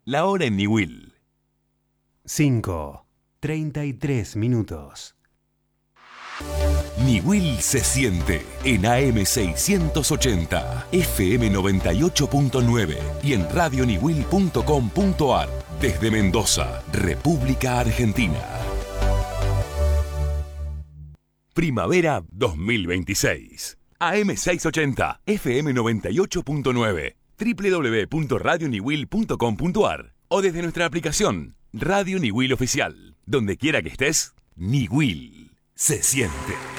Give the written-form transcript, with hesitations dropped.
La hora en Niwil. 5:33. Niwil se siente en AM 680, FM 98.9 y en radioniwil.com.ar desde Mendoza, República Argentina. Primavera 2026. AM 680, FM 98.9, www.radioniwil.com.ar o desde nuestra aplicación Radio Niwil Oficial. Donde quiera que estés, Niwil se siente.